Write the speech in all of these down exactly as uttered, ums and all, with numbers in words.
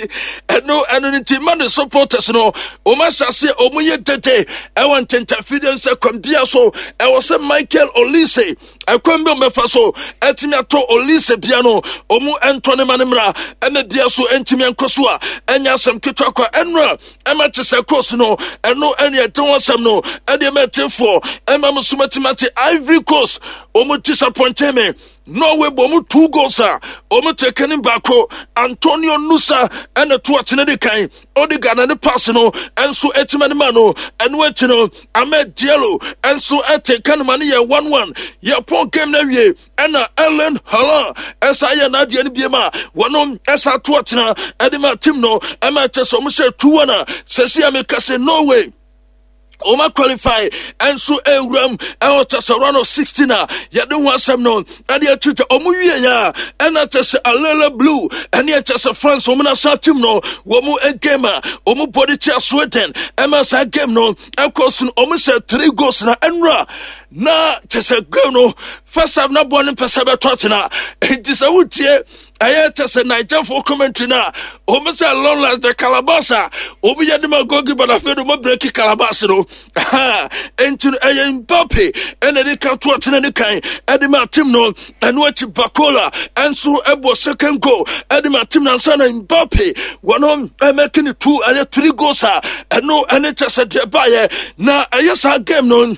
eno eno nti man the supporters no o ma sase o mu ye tete e wan confidence kwambia so e wo se Michael Olise e kwambia me fa so etimi ato Olise bia no o mu ento ne manemra e me bia so entimi ankoso a enya asem ketwa kwa enra e ma tse cross no eno ene eton asem no e de metefo e ma musumatimati Ivory Coast o mu disappoint me Norway bomu two goals a omo tekeni bako Antonio Nusa ene to atene de kan Odegaard na ne pass no enso etimane ma no eno eti no Ahmed Diallo enso etekani ma ne ye one one ye pon game na wie ena Erling Haaland esa ye na de ne biema wono esa to atena ede ma team no e ma cheso mo se two one a sesi amekase Norway Oma qualify and so a ram out as a run of sixteen. Ya don't want some no, and yet to Omuya, and at us a little blue, and yet as a France, Omana Satim no, Womu a gamer, Omu body chair sweating, Emma Sa game no, of course, almost three goals na enra. Na tese gono first have not born in Pesaba Tottenham. It is a wood here. I test a Niger for commentary now. Almost as long as the Calabasa. Obi Yadima Gogi, but I feel the more breaky Calabasino. Ha! Into a Mbappe and a decant to attend any kind. Edima Timno and what Bacola and so Ebo second goal. Edima Timna Sana Mbappe. One on making it two and three goals. And no, and it's just a Jabaya. Now, I yes, I game known.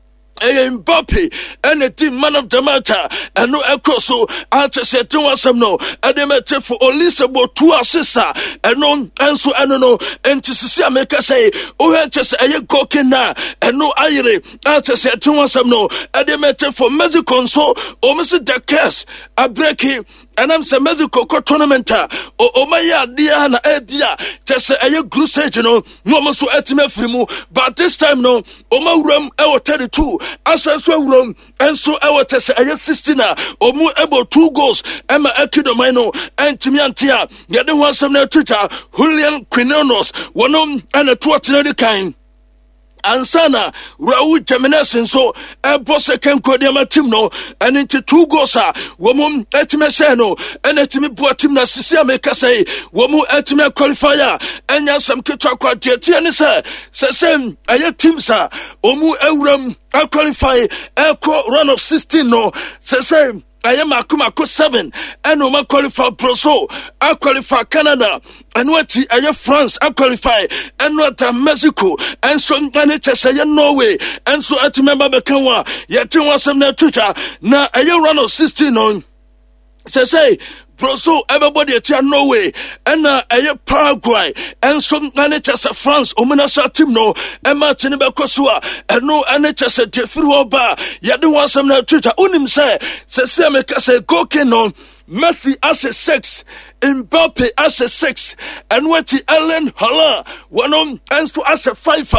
Mbappe and the team man of the matter and no echo so I just said to us no and they met for Olise about two assists and no and so I don't know and to see make us say oh just a go na and no ire I just said to us no and they met for Mexico so almost the case a breaking and I'm some Mexico tournament o maya dia na edia just a group stage no no so etime frimu but this time no o ma wuram e thirty-two asanso wuram enso e tese aye sixteen o mu able two goals e ma akidomai no entimi antia ye de ho asem na Twitter Julian Quinones wonom and to atene kan Ansana Raul Jimenez so a boss can call team no and into two goals are woman etimeseno and etimi boatim na sisia make say woman etime qualifier and ya some kitwa kwa tiati and say same aye team sir omu ewram a qualify a run of sixteen no same I am Akumako seven, and Oma qualify Brazil, I qualify Canada, and what I have France, I qualify, and what Mexico, and so Ghana, I Norway, and so at member Bekanwa, yet you want some Twitter, now I run of sixteen on. Say, say, Brazil, everybody at Norway, and uh, a Paraguay, and some managers of France, Omanasa Timno, and Martin Bakosua, and no managers at Jeffrey Bar, Yadu want some Twitter, Unim say, say, make us a go on. Messi as a six, Mbappe as a six, and what the Erling Haaland one on and so as a fiver.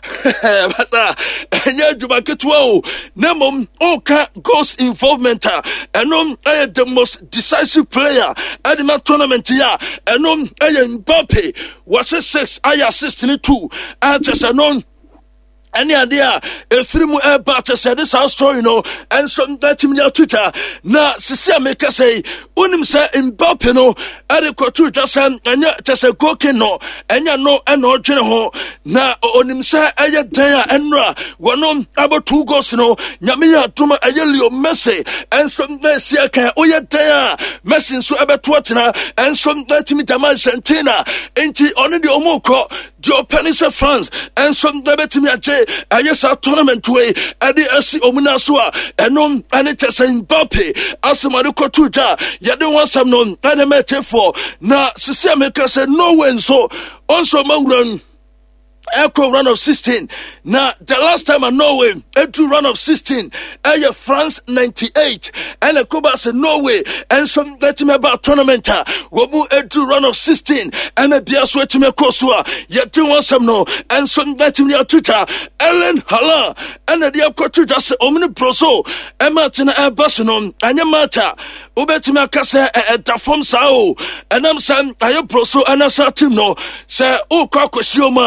And yeah, you make it well. Nemum Oka goes involvement, and um, I am the most decisive player at the tournament here, and um, I am Mbappe was a six, I assist in it too, and just a non. Any idea if you move about to say this our story, no, and some that in your Twitter. Now, Cecilia make us say, Unim say Mbappe no, adequate to just and just a go no, and you know, and no general. Now, Unim say, Aya Daya and Ra, one on about two goals no, Yamia Tuma Ayelio Messi, and some that see a can, Oya Daya, Messi so about Twatina, and some that me Daman Santina, ain't he only the Omoko, Joe Penis of France, and some that me a J. I yes a tournament way at the S C Omunasua and non and it is Mbappe as Maruko Tuja ya don't want some non and a metaphor na Cecilia make us say no when so also Mauran Echo run of sixteen. Now, the last time I Norway, a two run of sixteen, a France ninety-eight, and a Cuba said Norway, and some let him about tournament, Wabu a two run of sixteen, and a dear sweat to me Kosua, yet two want some no, and some let him near Twitter, Erling Haaland, and a dear Kotu just Omni Proso, and Martin and Barcelona, and your matter, Ubetima Casa at the Fom Sao, and I'm saying I am Proso and I saw him no, say, oh, Kakosioma.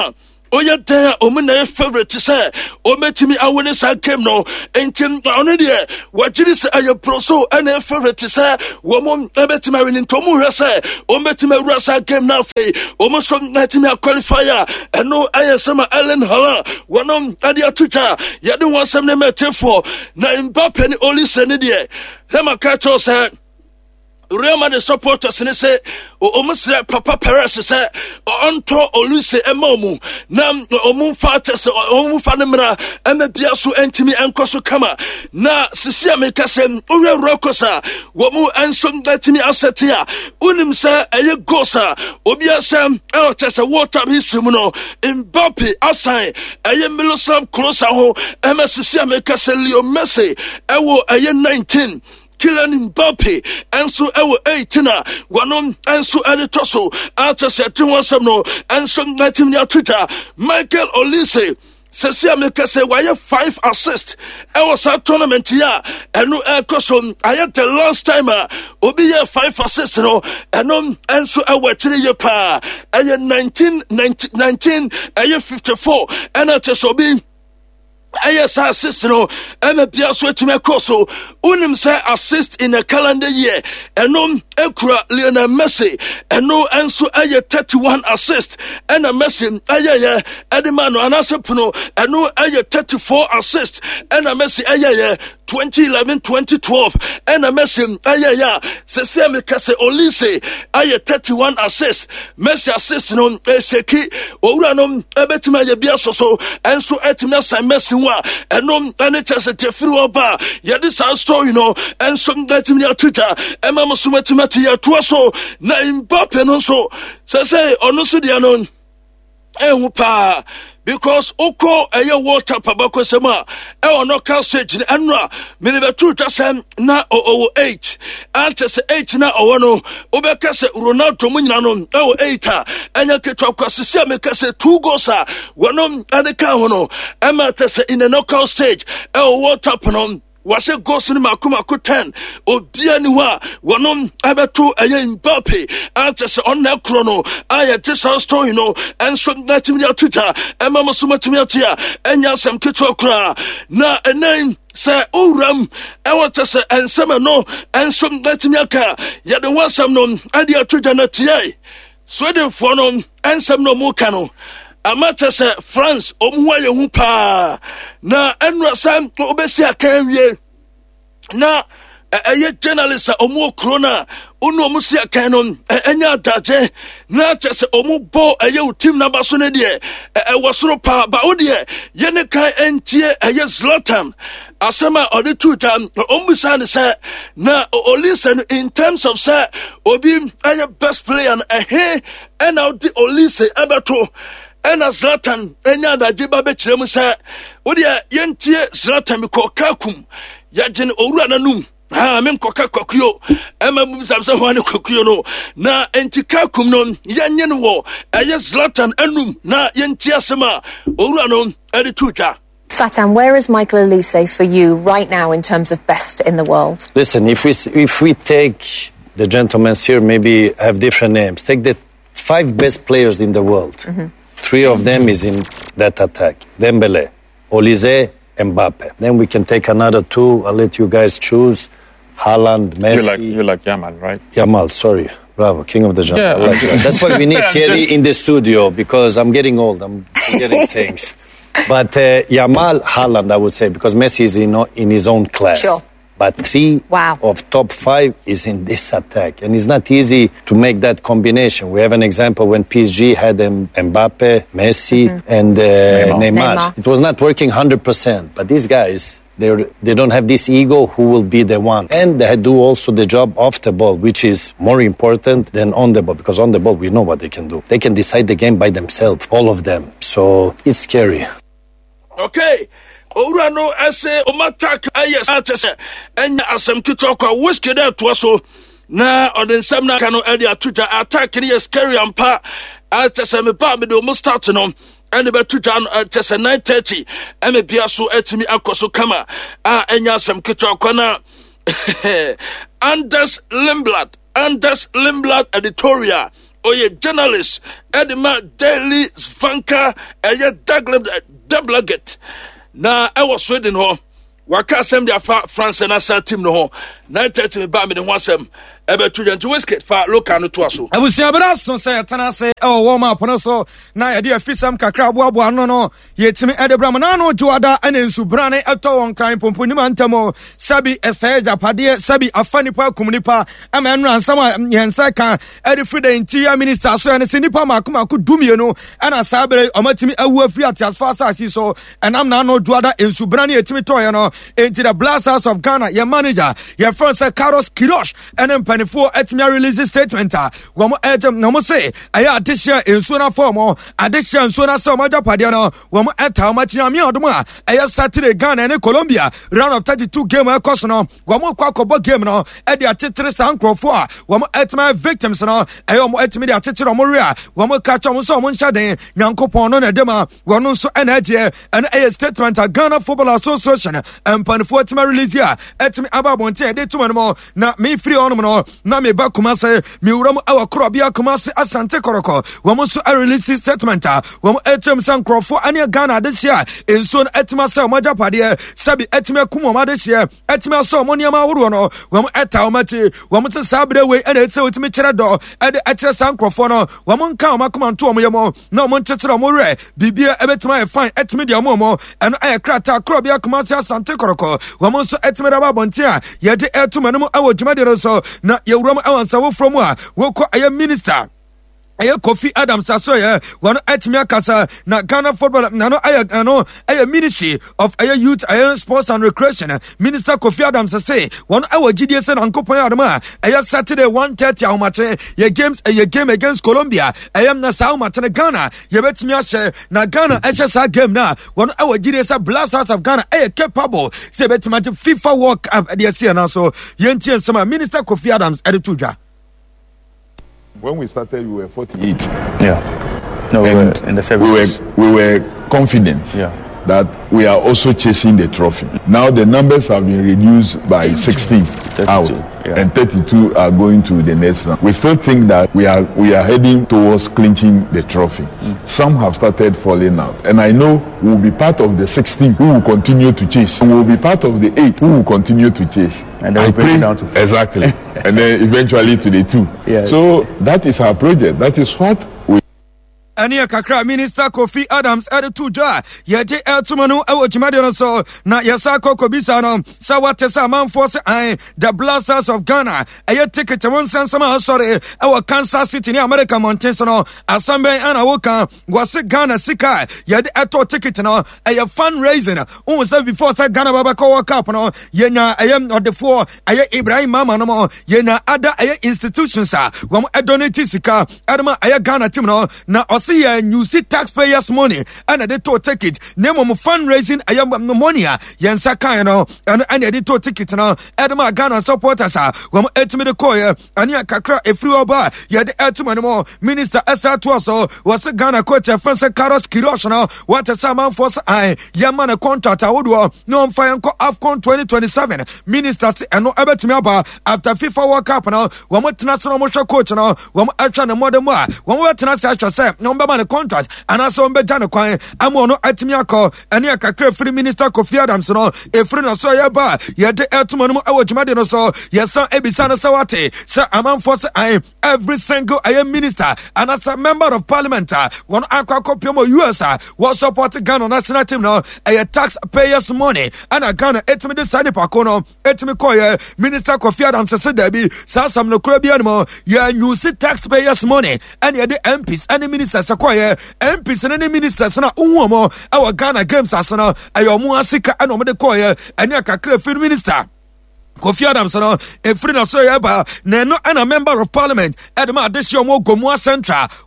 oya dan omuna favorite say o metimi awone sa game no entim ono de wagiri say aye proso ana favorite say wo mo ebetimi awin ntomu hwe say o metimi awura sa game na fe o mo so metimi qualifier eno aye sama Erling Haaland wonom ade atuta ye de wonsem ne metefo na Mbappe ni Olise ne de hema ka cho say Real Madrid supporters ne say o musre Papa Perez say onto Olise emamu na omu fata say omu fa ne mra ema bia so entimi enkoso kama na sisi ameka say owe rokosa wo mu ensom datimi asetia unim say eye gosa obi asem e o tese water history mu no Mbappe asan eye Miroslav Klose ho ema sisi ameka say Leo Messi e wo eye nineteen Kylian Mbappe enso ewo eighteen a wanom enso editoso after setting one some no enso natim ya Twitter Michael Olise Sesia make say why five assists e was a tournament ya eno ekoso aye the last time obi ye five assists no eno enso ewo three ye pa aye nineteen nineteen aye fifty-four ena tesobi Ayes assist no ema bia so etime koso unim say assist in a calendar year enom ekura Lionel Messi eno enso aye thirty-one assist ena Messi aye ye edemano anasepuno eno aye thirty-four assist ena Messi aye ye twenty eleven twenty twelve ena Messi aye ya sese me kase Olise aye thirty-one assist Messi assist no eseki owura no ebetima ye bia soso enso etime san Messi enom ane chese tefiri oba ye this story no enso etime ya Twitter ema musumatima ti ya to so na Mbappe no so sese ono so dia no ehu pa because oko eye water pabako sema e ono ka stage ni anra me ne betu twasem na o eight ante se eight na o no obeka se Ronaldo munyina no e o eight a anya ketwa kwasese me ka se two goals a wono adeka ho no e ma tese in the knockout stage e o water no wase goals ni makuma ko ten obia ni wa wonom abeto aye Mbappe ante se on na kro no aye this story no enso natimi ya Twitter ema musumatimi atia enya sam ketwa kra na enen se uram e wata se ensema no enso natimi aka ya de wasam no ade Twitter na tie Sweden for no ensem no mu ka no amata se France omuwa ye hu pa na enra sam obesi akanwie na eye journalist omu corona unu omu si akan no enya daje na chese omu bo eye team number so ne de e wasoro pa ba ode ye ne kan entie eye Zlatan asema ode two time omu san se na Olise in terms of say obi eye best player na eh and out the Olise abeto ena Zlatan enya da jiba be kirem se odi yentie Zlatan mi ko kakum ya gene owura nanum ha men ko kakuyo ema bu sabse ho ne kakuyo no na enti kakum no yenye no wo eye Zlatan anum na yentie asema owura no edi tuta. Zlatan, where is Michael Olise for you right now in terms of best in the world? Listen, if we if we take the gentlemen here, maybe have different names. Take the five best players in the world. Mm-hmm. Three of them is in that attack. Dembele, Olise, Mbappe. Then we can take another two. I'll let you guys choose. Haaland, Messi. You like, you like Yamal, right? Yamal, sorry. Bravo, king of the jungle. Yeah, like that. That's why we need Kelly just... in the studio, because I'm getting old. I'm forgetting things. But uh, Yamal, Haaland, I would say, because Messi is in, in his own class. Sure. But three wow. of top five is in this attack. And it's not easy to make that combination. We have an example when P S G had M- Mbappe, Messi, mm-hmm. and uh, Neymar. Neymar. Neymar. It was not working one hundred percent. But these guys, they they don't have this ego who will be the one. And they do also the job off the ball, which is more important than on the ball. Because on the ball, we know what they can do. They can decide the game by themselves, all of them. So it's scary. Okay. Owura no ese o matak ayes atese enya asem kitoko whiskey there to so na odensam na kanu e dia tuta attack ni scary ampa atese me ba me do mo start no ene be tuta atese nine thirty e me bia so atimi akoso kama a enya asem kitoko na Anders Lindblad Anders Lindblad editorial oye journalist edema Daily Vanka eye Dublaget na ewo Sweden ho waka asem dia fa France national team no ho nine thirty me ba me ho asem ebe to gentle whiskey fa local no to aso abusia bra so say tana say e wo ma pono so na ye dia fisam kakra abo abo ano no ye timi edebra na no juada ane nsu brane eto won kan pompo ni mantamo sabi esaja pade sabi afani pa komunipa ama enru ansam yensa kan edi free the interior minister so ene sinipa makoma ko dumie no ana sabre omatimi awu afri at as far as so enam na no juada ensu brane etimi toye no into the Blasters of Ghana your manager your friend say Carlos Kirosh ene for etmia release statement a wo mo ejem no mo say aya adehia ensona form o adehia ensona say mo japade no wo mo eta mo chinya mi odom a aya Saturday Ghana and Colombia round of thirty-two game e course no wo mo kwakobo game no e de atetere sankrofo a wo mo etma victims no aya mo etmi de atetere mo re a wo mo ka cha mo so mo ncha den nyankopon no na dem a wo no so ena agye ena aya statement a Ghana Football Association empan for etma release ya etmi ababonte e de tuma no na me free on no na me ba kuma se me wuram awa krobia kuma se Asante Koroko wo mo so a release statement a wo mo etem sankrofo ane Ghana de hia enso etima se mo japade sabi etima kuma ma de hia etima so mo niam aworo no wo mo eta o mati wo mo se sabre we ene etse otimi kire do e de ekire sankrofo no wo mo nka o makoma nto o mo yemo na mo nchekire mo re bibia ebetima e fine etimi de mo mo eno aye krata krobia kuma se Asante Koroko wo mo so etimi da ba bonte a ye de etuma no awo dwumade no so na yewuram awansa wo from a wo ko aye minister aye Kofi Adams asoye wono etmia kasa na Ghana football na no aye no aye ministry of aye youth aye sports and recreation minister Kofi Adams say wono awo gidie se na nkopon adama aye Saturday one thirty ahomate ye games aye game against Colombia aye na sa ahomate Ghana ye betimi ahye na Ghana ehye sa game na wono awo gidie se Blasters of Ghana aye capable se betimi FIFA World Cup de se na so yentie nsema minister Kofi Adams editudwa. When we started, we were forty-eight. Yeah. No, we were in the seventies. We were, we were confident yeah. that we are also chasing the trophy. Now the numbers have been reduced by sixteen out, yeah. and thirty-two are going to the next round. We still think that we are we are heading towards clinching the trophy. Mm. Some have started falling out, and I know we will be part of the sixteen who will continue to chase. We will be part of the eight who will continue to chase. And then I we bring pray, it down to four. Exactly, and then eventually to the two. Yeah. So that is our project. That is what we. Ania kakra minister Kofi Adams editu ja yeje etumanu ewo jimade no so na yesa kokobisa no sa watesa manfo se ai the Blasters of Ghana aye ticket won sansama sorry ewo Kansas City ni America Mountains no asambe ana woka wose Ghana sika yede eto ticket no aye fundraising un say before say Ghana baba ko World Cup no yenya aye odefo aye Ibrahim Mama no mo yenya other aye institutions a wo donate sika adama aye Ghana team no na see uh, you see taxpayers money and they to take it name of fundraising I am money yensa kan no and and they to take it now edema Ghana supporters ah we etimi de koye ani kakra efri oba ye de etuma no minister Esa Tuaso was Ghana coach Francis Carlos Kirosh no what a man force I yama na contract awodo no mfa enko AFCON twenty twenty-seven minister eno ebetimi aba after FIFA World Cup no we mo tena so mo hwe coach no we mo atwa na modem a we mo tena se atwa se no be man contract and also be jano kwan amo no atimi akọ ene akakra free minister Kofi Adams no e free no so ye ba ye de etuma no awojumade no so ye san ebisa no sawate se amanfo se I every single I am minister and as a member of parliament one akọ piomo U S a was support Ghana national team no e taxpayers money and a Ghana etimi de sani pakono etimi koye minister Kofi Adams se da bi sa sam no kura bi animo ye use taxpayers money and ye de M Ps and ministers akoye M Ps and the ministers na unwomo our Ghana games asana ayo mu asika and omde koye ene akakra film minister Kofi Adams no e free na so yeba na no and a member of parliament edema adesio mo gomua central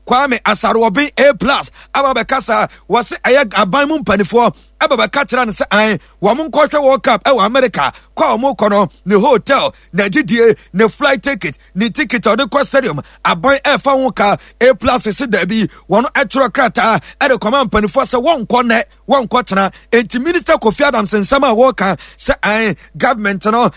Kwame Asarobin A plus aba bekasa wase aya aban mu mpanifo aba bekatra ne se an wo mo nkɔhwɛ World Cup e wɔ America kwa mo kɔno ne hotel na didie ne flight ticket ne ticket of the stadium aban e fa ho ka A plus se dabi wɔno etro krata e de command mpanifo se won kɔ ne won kɔ tena enti Minister Kofi Adams nsɛm a wɔka se an government no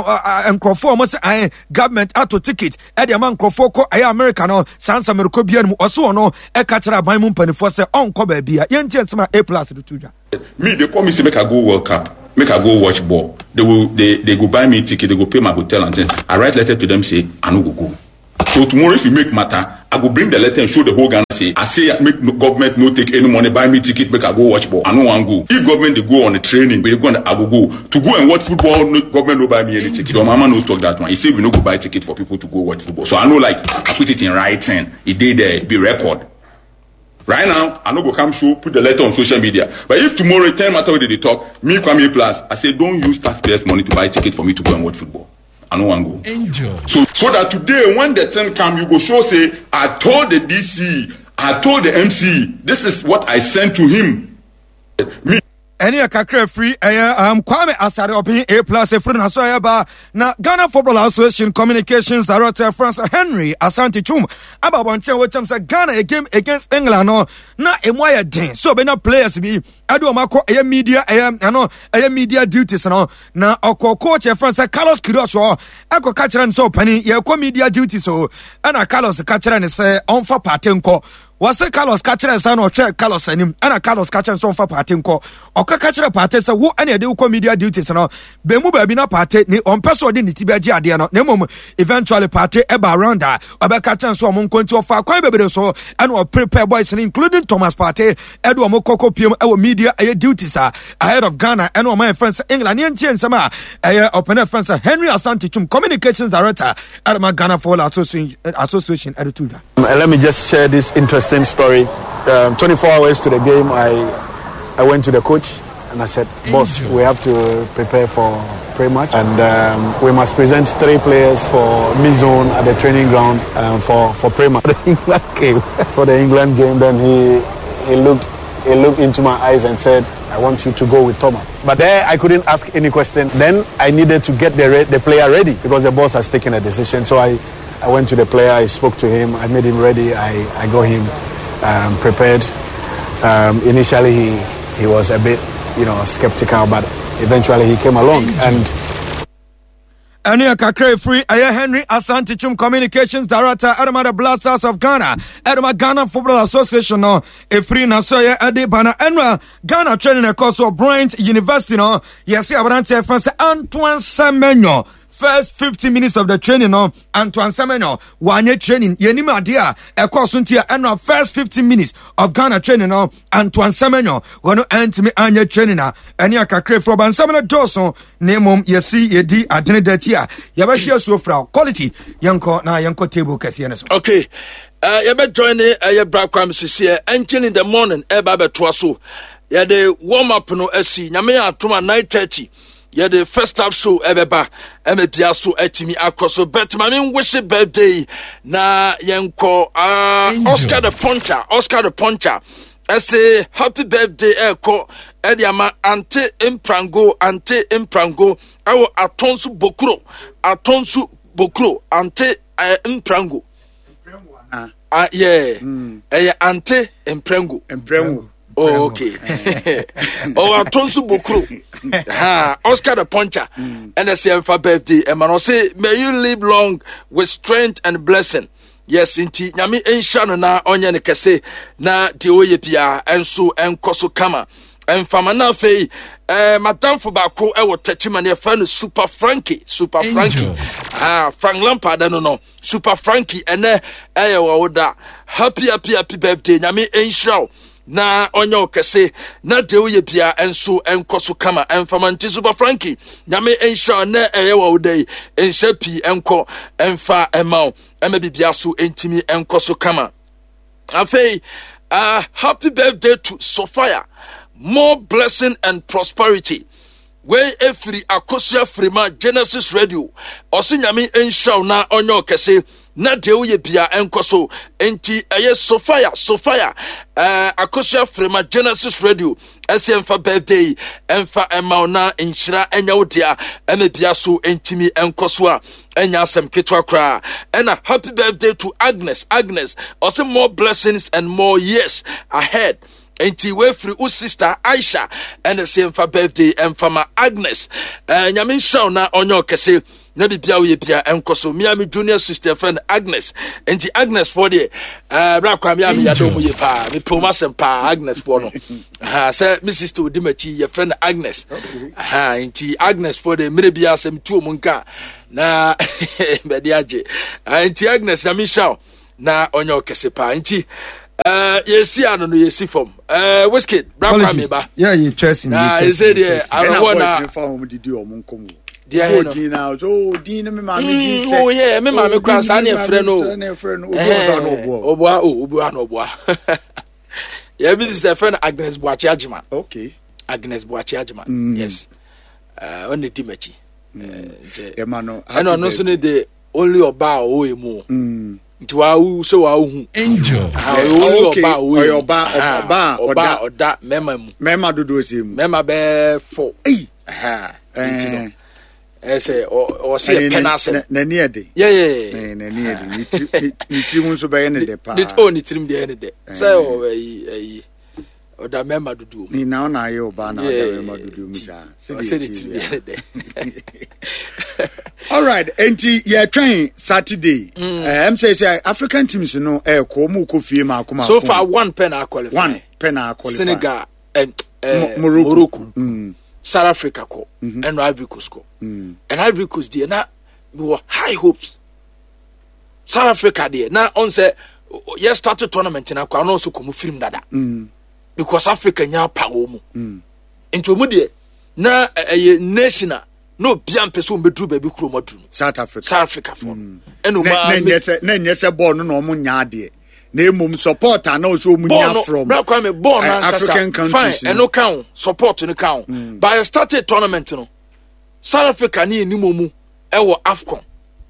nkrɔfo mo se an government ato ticket e de man nkrɔfo kɔ aya America no sansa meriko bia no ɔso no e ka kyerɛ aban mu mpanifo se ɔnkɔ ba bia yɛntie nsɛm A plus do tuja. Me, they call me say make I go World Cup, make I go watch ball. They will, they, they go buy me ticket, they go pay my hotel and things. I write letter to them say I no go go. So tomorrow if you make matter, I go bring the letter and show the whole Ghana say I say make no, government no take any money, buy me ticket, make I go watch ball. I no want go. If government they go on the training, but they go on the, I will go to go and watch football. No, government no buy me any ticket. Your mama no talk that one. He say we no go buy ticket for people to go watch football. So I know like I put it in writing. It did there be record. Right now, I no go come show, put the letter on social media. But if tomorrow it ten matter where they talk, me Kwame Plus, I say don't use taxpayers' money to buy a ticket for me to go and watch football. I no want go. Enjoy. So so that today when the ten come, you go show say I told the D C, I told the M C, this is what I sent to him. Me. Any a kakra free eh um Kwame Asarobin A plus a friend so eba na Ghana Football Association Communications Director Francis Henry Asante Chum aba bonche wo cham say Ghana a game against England no na emoya den so be na players bi ade o makọ eh media eh no eh media duties no na okọ coach Francis Carlos Queiroz o akọ ka kire ne so pani ye ko media duties o ana Carlos ka kire ne say onfa party nko wase Carlos ka kire say no hwe Carlos anim ana Carlos ka kire so onfa party nko oka ka kire party say wo ana de wo media duties no be mu ba bi na party ni on person de niti ba gi ade no na mom eventually party e ba around that oba ka kire so om nkonti ofa kwan bebere so ana o prepare boys including Thomas Partey edo om kokko piem e wo media e duties are ahead of Ghana and my friends England yen sama eh open friends Henry Asante Chum Communications Director at my Ghana Football Association Association attitude. Let me just share this interesting story. Um, twenty-four hours to the game, I I went to the coach and I said, boss, we have to prepare for pre-match and um, we must present three players for mid-zone at the training ground um, for for pre-match. For the England game, then he he looked. He looked into my eyes and said, I want you to go with Thomas. But there I couldn't ask any question. Then I needed to get the re- the player ready because the boss has taken a decision. So I, I went to the player, I spoke to him, I made him ready, I, I got him um, prepared. Um, initially he, he was a bit, you know, skeptical, but eventually he came along. And Any a kakre free Aya Henry Asante Chum Communications Director Adama the Blasters of Ghana Adama Ghana Football Association no e free na so ye ade bana enwa Ghana training course of Bryant University no yes abrante France Antoine Semenyo first fifty minutes of the training no Antoine Semenyo wanye training yenim ade a e course ntia enwa first fifty minutes of Ghana training no Antoine Semenyo wono antimi anye training na eni akakre fro ban Semenyo Johnson nemom yesi yedi adene dati a yabahia so fra quality yanko na yanko table kase ne so. Okay, uh you better join uh your Brakwam sisi engine in the morning e ba beto so ya de warm up no asi nyame atoma nine thirty ya the first half show ebeba emebia so atimi akoso bet mame wish birthday na yanko uh Oscar the Puncher Oscar the Puncher I say happy birthday eko ediama ante imprango ante imprango awo atonsu bokuro atonsu bokuro ante uh, imprango ah uh, yeah mm. eh ante imprango imprango. Oh, okay. Oh, Atonsu Bukuru. Ha, Oscar the Puncher. Mm. And I say for birthday. And man, I say, may you live long with strength and blessing. Yes, inti nyami enshano na onye ne kese na de oye pia enso enkoso kama. Enfama na fei eh madam fo bako e wo tachima ne fa no Super Frankie, Super Frankie. Ah, Frank Lampard no no. Super Frankie ene eh wo da. Happy happy happy birthday nyami enshao. Na onyo kese na de oye bia enso enkoso kama enfamanti Super Frankie nyame ensha na eye wa odai ensha pi enko enfa emao ema bibia so entimi enkoso kama afei uh happy birthday to Sophia, more blessing and prosperity. We efiri akosia frima Genesis Radio osi nyame ensha na onyo kese na de wo ye bia enko so enti eye Sofia Sofia eh Akosua Frema Genesis Radio ese emfa birthday emfa emauna enhira enya wo dia ena bia so entimi enko so a enya asem ketwa kra ena happy birthday to Agnes Agnes also more blessings and more years ahead. Enti we free u sister Aisha and the same for birthday and for my Agnes eh nyame show na onyo kese na bibia we bia enkoso me am junior sister friend Agnes enti Agnes for the eh bra kwa me am ya do mu ye pa me promotion pa Agnes for no ha say my sister odi machi your friend Agnes ha enti Agnes for the me bia asem tu mu nka na be dia je enti Agnes nyame show na onyo kese pa enti Uh, yesi ano no yesi form. Uh, Whiskey, Bram me ba. Yeah, you trust me. Nah, is it there? I don't wanna. Farm did you omun komu. Dear no. Dina, oh, Dina me mama din say. Oh yeah, me mama kra sa na frɛ no. Na frɛ no. Obo no obo. Obo o, obo no obo. Yeah, this is the friend Agnes Boachi Ajima. Okay. Agnes Boachi Ajima. Yes. Uh, on the Timachi. Uh, e ma no. I know no so the only oba o emu. Mm. Nti wa wu so wa hu angel okay oba oba oba oba oda mema mu mema dodo ese mu mema be four eh ha eh ese o se penase na ni ede yeah yeah na ni ede ni ti mu so be ne de pa ni o ni tirim de ne de say o eh oda mema dodo ni na na ye oba na oda mema dodo mu sa se de tirim de de all right enti ye train Saturday mm. uh, I'm say say African teams you know eh ko mu ko fie ma akoma so far one pen are qualified one pen are qualified Senegal and uh, Morocco, Morocco. Mm. South Africa ko mm-hmm. and Ivory Coast ko mm. and Ivory Coast there na we were high hopes South Africa there na on say yes started tournament na kwa no so ko mu film dada mm. because Africa nya power mu mm. into mu there na eh uh, national no biam person bedru baby kuro modru South Africa South Africa for eno ma na nyese na nyese ball no no mo nya ade na emum support na so mu nya from bra kwa me ball na African countries fine eno count support no count mm. by started tournament no South Africa ni enimo mu e wo AFCON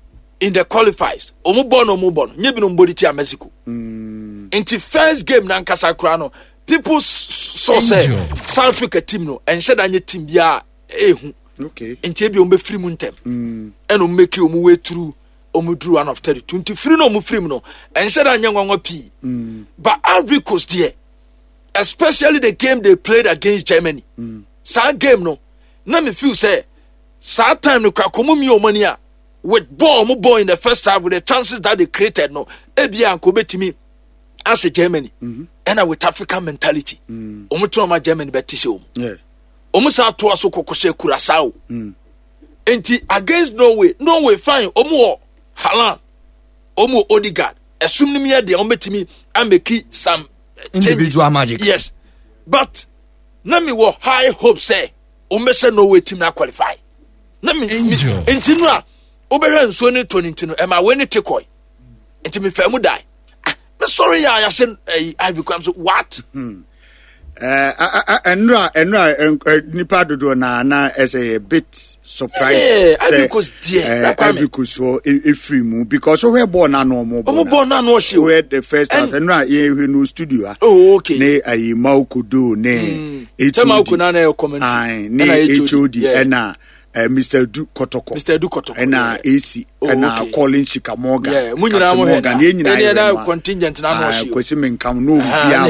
in the qualifiers omu ball no mu ball nye bi no mbodi ti Mexico mm. into first game na nkasa kura no people saw say South Africa team no enhye da nye team bia ehu okay enti bi o be free mu ntem mm eno make o mu way through o mu drew one of thirty twenty free no mu free mu no enhye da nyanwanwa pi mm but Ivory Coast there especially the game they played against Germany mm sa game no na me feel say sa time no kwakomu mi o mani a with ball mu ball in the first half with the chances that they created no e bia anko betimi as a Germany mm-hmm. and with African mentality mm o mu tro ma Germany betise o yeah omusa to aso kokose Curaçao mm enti against Norway Norway fine omu Haaland omu Odegaard assume nim ye de ometimi ameki some individual magic yes but na me wo high hope say omese Norway team na qualify na me enti no a obehwe nso ne twenty no e ma we ne tekoi enti me famu dai me sorry ya ya say I become so what hmm. Uh, enra enra nipa dodo na na as a bit surprised yeah because dear because for free mu because we born na no mo born born na no she we the first half enra ye no studio oh okay ne ayi maukudo ne etu mauku na na commentary na H O D na Uh, Mister Du Kotoko Mister Du Kotoko and uh, A C and uh, Colin Chikamoga yeah munyira mo he na na contingent na no shi kwesi menkam no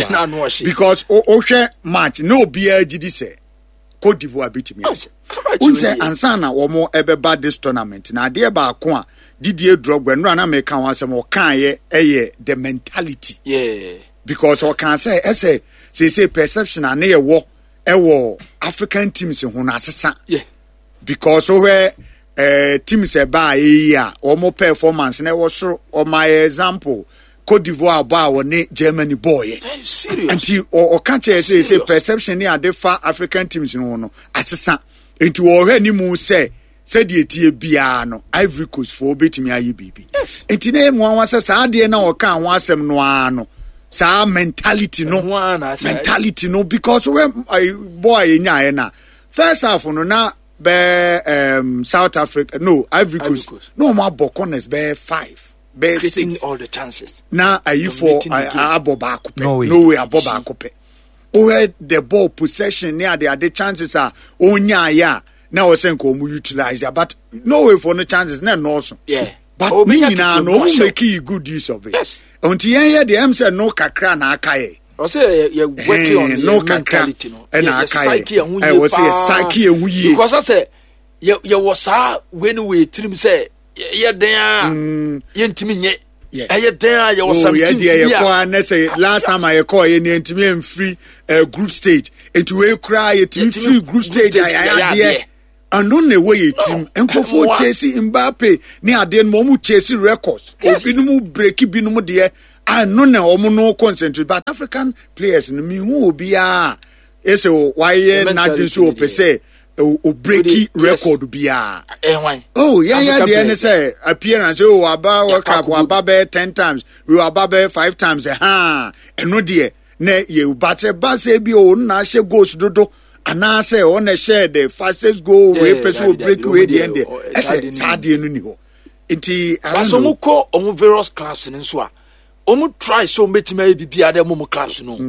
bia because o hwe match no bia gidi se Cote d'Ivoire beat me unse ansana wo mo ebeba this tournament na de ba ko a Didier Drogba no na me kan wasem o kan ye eye the mentality yeah because o kan say e say say perception na ye wo e wo African teams ho na asesa yeah because where uh, teams eba here or more performance na was so or my example Cote d'Ivoire ba woni Germany boy serious and he or catch say say perception near the far African teams no no asesa into or ni mu say say die tie bia no Ivory Coast for betimi ayi bibi enti na mu wan say sa de na o kan ho asem no ano sa mentality no mentality no because when boy nya na first half no na be um South Africa no Ivory Coast no more corners be five creating all the chances. Now are you for abo baako pe? No way. No way abo baako pe. Where the ball possession near the other chances are onya ya. Now we say ko mu utilize ya, but no way for no chances na no so. Yeah. But oh, me na no make good use of it. Yes. Until yen the M say no kakra na akaye. I say you working on no mentality no. And yeah, psyche and I was say psyche and who because I say you you was ah when we trim say yeah there yentimi nye. Yeah. I there you was something. Yeah, yeah, say last time I call you yentimi and free uh, group stage. It we cry it free group stage I there. And on the way team and for Chelsea Mbappe near the Momu Chelsea records. Obinumu breaki binumu dear. I know now no concentrate, but African players in me who be ah. Yes, why not so per se o breaki record be ah. Oh yeah, yeah. The N S A appearance. Oh, about World Cup, Ababe ten times. We were Ababe five times. Ha, and no dear. Ne you but a bass be on na she goes dodo. And I say on a share the fastest goal we person break away the end there. I say sad the new. Inti Asomuko omu various class in so. Omu try so metima bi bia de omu class no.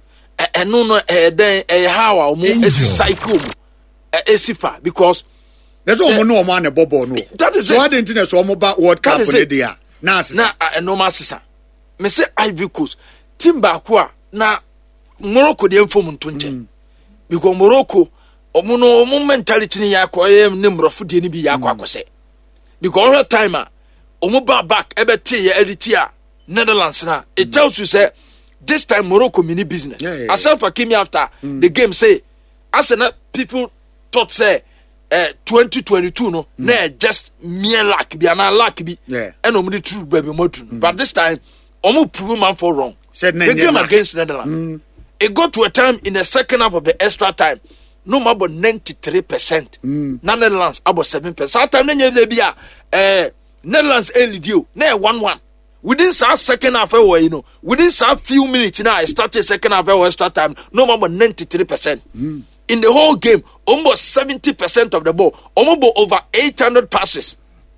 Eh no no eh den eh how omu esi cycle mu. Eh esifa because that's all no omu na bobo no. That is so I didn't know so omu ba World Cup ne dia. Na na no ma sisa. Me say Ivory Coast team ba ko a na Morocco de mfom ntonche. Because Morocco, omu no omu mentality ni yako eh ne mrofo de ni bi yako akose. Because all the time omu ba back ebe tie ya editia Netherlands na it tells you say this time Morocco mini business. Yeah, yeah, Asaf yeah. came after mm. the game say as na people thought say uh, twenty twenty-two no mm. na just mere luck bi ana luck bi yeah. and omu the true baby motu. Mm. But this time omu prove man for wrong. Said the game luck. Against Netherlands. Mm. It got to a time in the second half of the extra time. No more about ninety-three percent. Mm. Netherlands about seven percent. That time then uh Netherlands early deal. Now one one. Within some second half hour, you know, within some few minutes now I started second half hour extra time. No more about ninety-three percent. Mm. In the whole game, almost seventy percent of the ball, almost over eight hundred passes.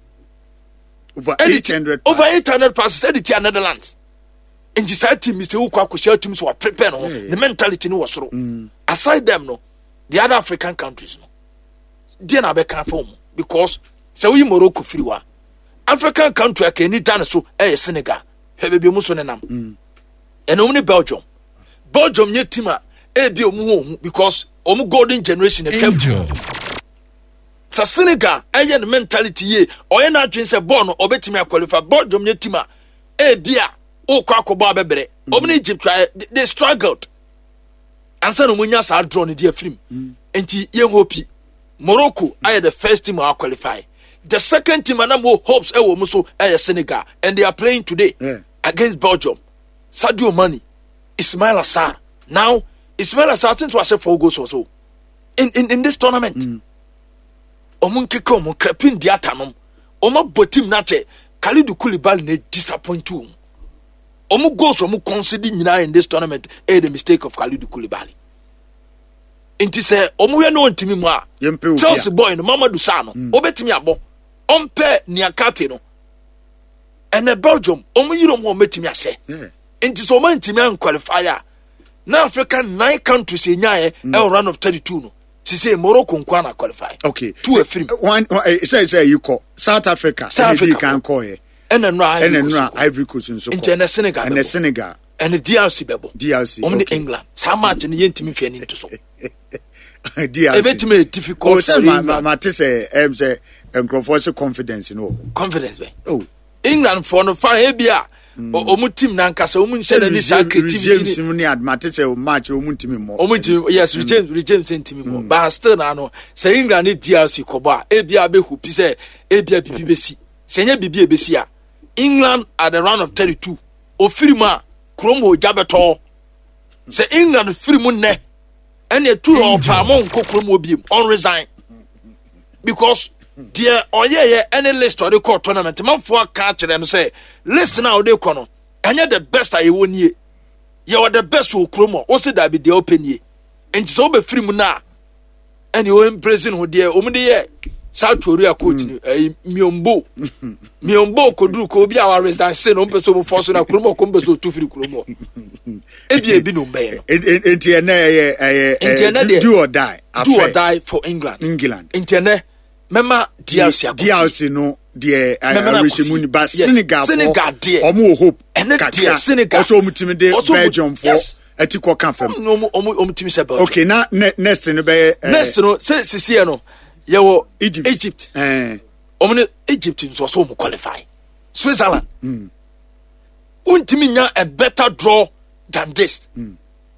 Over eight hundred over eight hundred passes edited Netherlands. And just said to Mister Ukwa Kushel teams were prepared. No, the mentality no was wrong. Mm. Aside them, no, the other African countries, no, they are not careful because so we Morocco free wa African country can need done so. Eh, Senegal, have be Musonenam, and only Belgium. Belgium yet team eh be omu because omu golden generation e came. So Senegal, eh the mentality ye or na dream say born or betimi qualify Belgium yet team eh bia. Oh, Kwakoba Bebre. Omni Egypt, they struggled. And so, when you are drawn in the film, and you hope Morocco, I had the first team I qualify. The second team, and more hopes, I will Senegal, and they are playing today yeah. against Belgium. Sadio Mane, Ismail Assar. Now, Ismail Assar, since was a four goals or so in, in, in this tournament. Omun Kiko, Krepin Diatanum, Oma Botim Nate, Kalidou Koulibaly, ne disappoint too. Omu goals omu consider nyina in this tournament eh the mistake of Kalidou Koulibaly. Inti say omu ye no ntimi mu a Chelsea boy no Mamadou Sarr no obetimi abo ompe niakate no ene Belgium omu yiro mu ometimi ahye inti so man ntimi an qualifier na African nine countries enyae mm. e run of thirty-two no she say Morocco nkwa na qualify okay two a film one say say you call South Africa South Africa can call here and then Ivory Coast in Senegal and Senegal and the D R C bebo D R C on the England so much in yentimi fe into so D R C e betime difficult oh say ma ma say em say enkrofo confidence no confidence be oh England for no far e bia omu team na nkasa omu nse na ni sa creativity ni admate say match omu team mo omu team yes James James team mo but still na no say England ni D R C kobo a e bia be hopi say e bia bibi besi senye bibi e besi a England at the round of thirty-two ofirima kromo jabeto say England firimu ne ene tu o pa mo nko kromo biem on resign because there oyeye any list or the court tournament man for catch them say list now they kono enye the best I won ye you are the best wo kromo o say that be the open ye enti so be firimu na ene o embracing ho there o mu de ye South Korea coach ni Myombo Myombo koduru ko bi our residence no mpeso mo force na kromo ko mpeso tu firi kromo ebi ebi no mbe no enti ene eh eh do or die do or die for England England enti ene mema D R C D R C no de Rishimuni ba Senegal Senegal de omo hope ene de Senegal also omutimi de Belgium for etiko confirm no omo omutimi se Belgium okay na next no be next no say sisi no yewo Egypt Egypt eh omne Egypt nso so mo qualify Switzerland mm untimi nya a better draw than this mm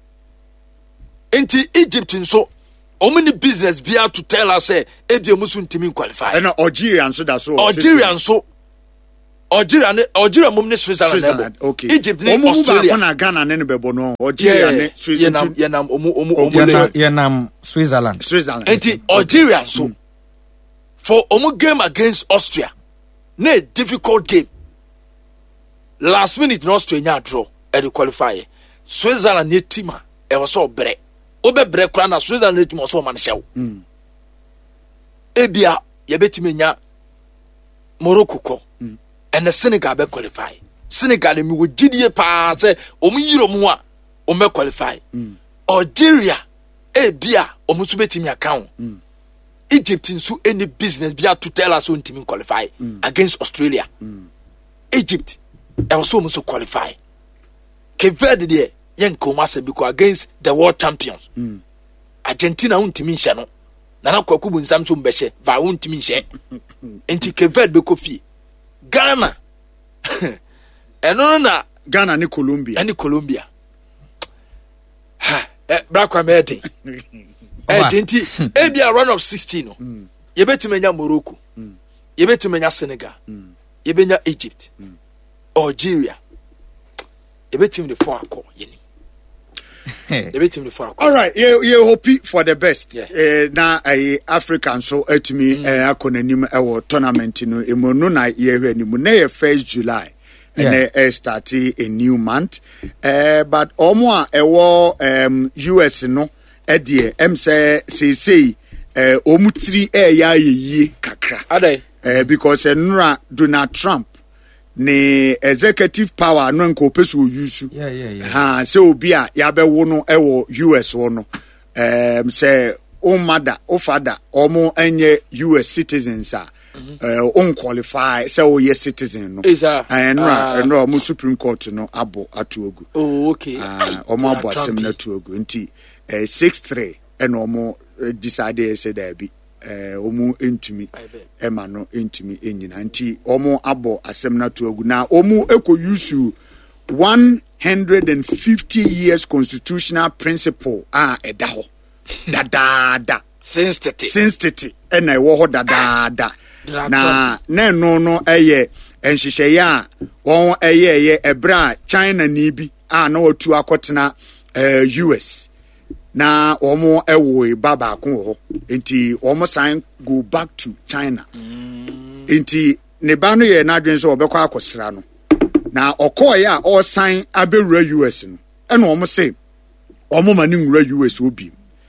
enti Egypt nso omni business bia to tell us say ebia musu ntimi qualify na Algeria nso da so Algeria nso Algeria ne Algeria mum ne Switzerland okay Egypt ne Australia na Ghana ne bebo no Algeria ne Switzerland yenam omu omu omu yenam Switzerland Switzerland enti Algeria nso for omu game against Austria na difficult game last minute no Austria draw e dey qualify Switzerland ne team e was so bre obe bre kra na Switzerland ne team was so man hyew mm ebia ye betime nya Morocco ko mm and the Senegal be qualify Senegal mi wo gidie pa say omu yiro mu a o me qualify mm Algeria ebia omu so betime account mm Egypt nso any business bia to tell us on team qualify mm. against Australia mm. Egypt e was so qualify Cape Verde there yen komase because against the world champions mm. Argentina on team nhye no na na kwakubu nsam so mbehye ba on team nhye enti Cape Verde be kofi Ghana eno na Ghana ni Colombia ani Colombia ha eh brakwa meden eh twenty ebia run of sixteen no mm. ye betimenya Morocco mm. ye betimenya Senegal mm. ye benya Egypt mm. Algeria ye betim the four akọ yeni ye betim the four akọ all right ye ye hope for the best yeah. eh, na eh, African so etimi mm. eh, akonanim e wo tournament no emu no na ye hwe anim na ye first July and yeah. uh, start a new month uh, but omo a ewo um, U S no edie em say say say eh omutiri e ya yeye kakra adai eh because enura Donald Trump ne executive power no nko peso use yeah yeah yeah ha say obi a ya bewo no e wo U S wo no em say o mother o father omo enye U S citizens a uh unqualified say o yes citizen no isa enura enura mo Supreme Court no abo atuogu oh okay ah omo abo asem na atuogu nti Uh, six three and omo uh, decided say there be uh, omo entumi ema no entumi enyina nti omo abo asem na to agu na omo eko use one hundred fifty years constitutional principle ah eda ho da da da since thirty since thirty and I wo ho da da da na na no no eye enhyehyeye a won eye eye ebra China ni bi ah na otu akotena uh, U S na omo ewo baba ko ho enti omo sign go back to China mm. enti ne ba no ye na adwen so obekọ akosra no na okoye a o sign abewura U S no e na omo say omo ma ne nwura U S obi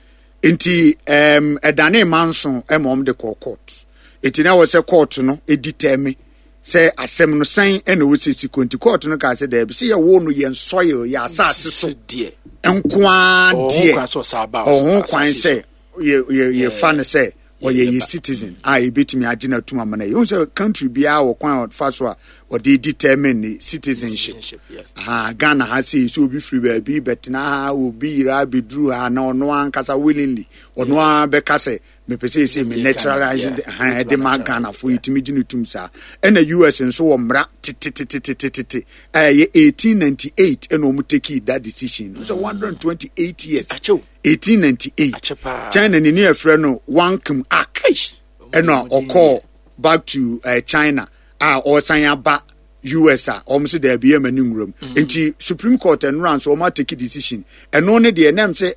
enti em edane manso e ma omo de court enti na wo say court no e determine say asem no sign e na wo sisi konti court no ka say there be say ye wo no ye nsoye ya asase so die enkwa die oh kwan say ye ye ye fan say or ye citizen ah e betimi agina tuma mana you say country bia wo kwan fa so a or dey determine citizenship ah Ghana has say so be free baby but na obi ira be drew ha na ono ankasa willingly ono a be ka say me pese say me naturalized ha de ma Ghana for itimi ginu tum sa and the U S nso wo mra titititititi eh eighteen ninety-eight and omo take that decision so one hundred twenty-eight years eighteen ninety-eight China ni near friend no one kim ak and no or back to uh, China ah or sign back U S a almost there be a maning room enti Supreme Court and runs so ma take decision and only the name say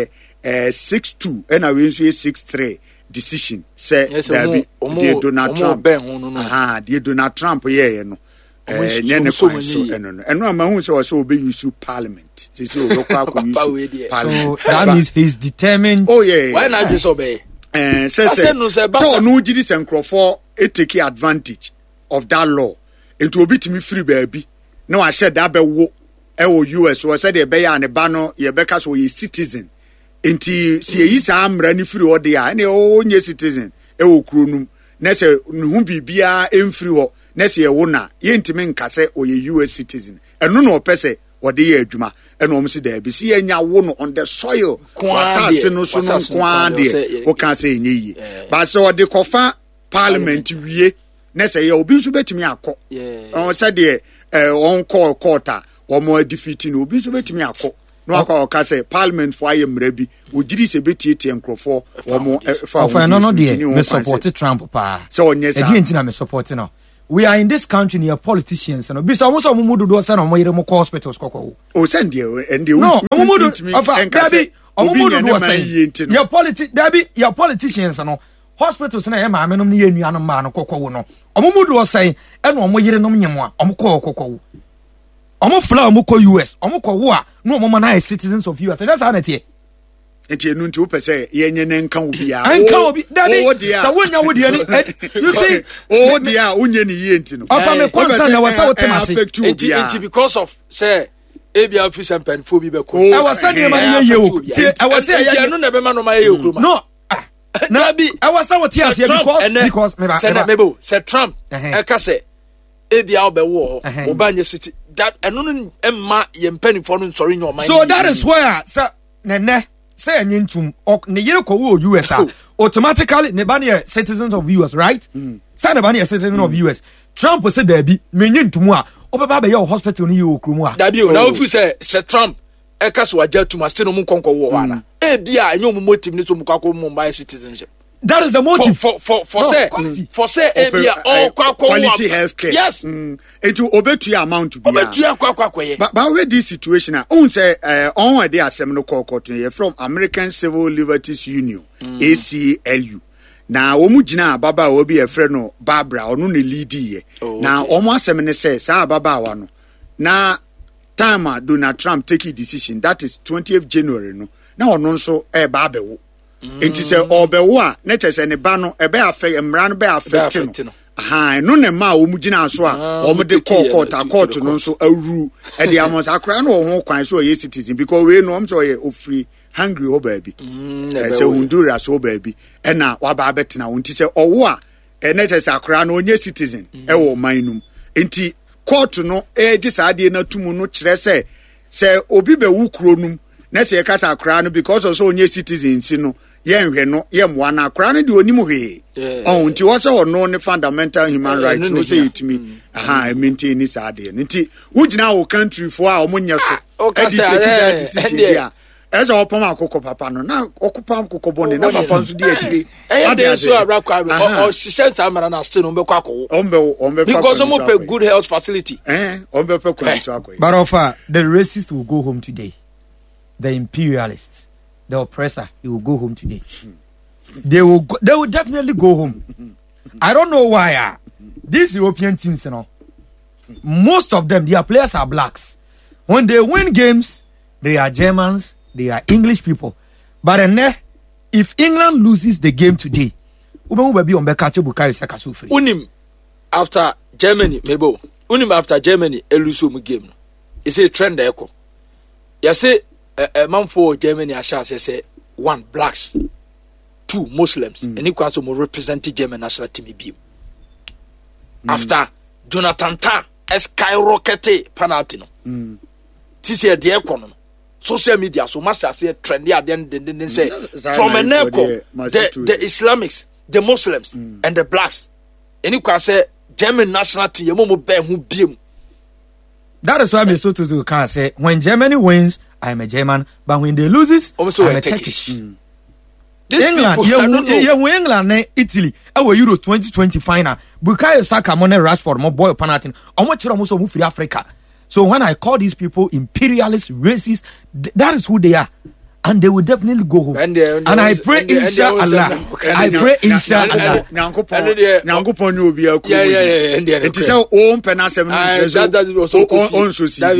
a six two and I will say six three decision say there be the Donald Trump ah the Donald Trump yeah no eh nyene kwa so eno no eno ma hu say o so be use parliament say so go kwa use parliament so that means he's determined oh yeah why not just obey eh say say so no gidi se nkrofo e take advantage of that law into obi timi free baabi na wa share da bewo e wo U S wo say de be ya ne ba no ye be ka so ye citizen enti si yi sa amra ni free ode ya ne o nye citizen e wo kronum na se hu bibia emfiri ho na se ye wo na ye ntimi nkase o ye U S citizen eno no opese ode ye adwuma eno om si da bi si enya wo no on the soil wasase no so no kwa de o kan se enye yi ba se ode kofa parliament wie na se ye obi nso betimi akọ on se de on call quarter o mo defeating obi nso betimi akọ no akọ ka se parliament for aye mrabi o gidi se betietie nkrofo o mo fa no no de me support Trump pa so onye sa e di ntina me support no. We are in this country near politicians and bisa almost almost mudu do say no mo yire mo hospitals kokko o send there and the no mudu Dabi mudu do say your politi Dabi your politicians no hospitals na e ma amenom ne ye nuanom ma no kokko no mudu do say e no mo yire nom nyemo a omo kokko omo fly omo ko U S omo ko wo a no omo ma na citizens of U S that's how na tie enti enu nti opese ye nye ne nka obi a o obi Dabi so wonya wo de ni you see o de a unye ni ye enti no afa me concern na wasa wotemase enti enti because of say ebia officer pen fo bi be ko e wasa ne ma ye ye o ti e wasa ye no na be ma no ma ye okroma no Dabi e wasa wo ti ase because because me ba say na mebo say Trump e ka say ebia obe wo ho ba nye city that eno no emma ye mpani fo no nsori nyo man so that is where sir nene say anyintum ne yere ko wo U S a automatically ne ba ne citizens of U S right say ne ba ne citizens of U S Trump say Dabi menyintum a obeba be your hospital ni ye okromu a Dabi o na ofu say say Trump e ka so agya tuma still no mu konko wo ana e bia enyo mu motive ni so mu kwakọ mu buy citizenship. That is the motive for for for no, say quality. For say e bia all kwakọ quality healthcare. Yes. Mm. Into obetu amount to be. Obetu kwakọ akoye. But but with this situation ah on say eh on we dey asem no call court from American Civil Liberties Union mm. A C L U. Na omu gina baba obi e frɛ no Barbara onu ne lead ye. Oh, na okay. Omu asem ne say sa baba wa no. Na time Donald Trump take a decision that is twentieth January no. Na ono nso e ba abewo. Enti se obewo a na chese ne ba no e be afa emra no be affect no. Aha no ne ma omu gina so a omu de court court court no nso awuru e de amos akra no ho kwan so ye citizen because we no am so ye ofri hungry o baby. E se Honduras so baby e na wa ba betina wonti se owo a e na chese akra no onye citizen e wo manum. Enti court no e gi saade na tumu no kire se se obi be wu kronum na se kasa akra no because also onye citizen si no yenhwe no yemwa na akra no de onimu hwe oh nti wo se ono ne fundamental human rights no say itimi aha maintain this ade nti wugina wo country for a omonye so e di take that decision dia eza opom akoko papa no na okupam akoko bonde na papa nso di akire e dey so abrakwa o shishen samara na still no be kwako ombe ombe because omo pe good health facility eh ombe pe kwa so akoy but offer the racist will go home today. The imperialist, the oppressor, he will go home today. They will go, they will definitely go home. I don't know why. Uh, these European teams, you know, most of them, their players are blacks. When they win games, they are Germans, they are English people. But then, if England loses the game today, Unim after Germany, maybe Unim after Germany, elusu game. It's a trend echo. You say. A uh, man for Germany, I shall say, one blacks, two Muslims, mm. and equal to more representing German national team. Mm. After Jonathan Tah skyrocketed penalty, no. This year the economy, social media, so much as say trendy at the end, then say from an echo, the the Islamics, the Muslims, mm. and the blacks, and equal say German national team, you mo be who be. That is why me so to can say when Germany wins, I am a German, but when they loses, also I am a Turkish. Turkish. Mm. England, yeah, yeah, England, Italy, our Euros twenty twenty final. Bukayo Saka, Mone Rashford, my boy Panatin. I want you to move to Africa. So when I call these people imperialist, racist, th- that is who they are. and they will definitely go home. And, uh, and I pray inshallah. I pray inshallah. Nyankopon Nyankopon ni obi akuru. Yeah yeah yeah. It is our own penasem. That that was so on so see.